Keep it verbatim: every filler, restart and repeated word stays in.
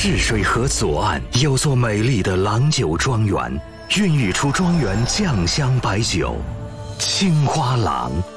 泗水河左岸有座美丽的郎酒庄园，孕育出庄园酱香白酒。青花郎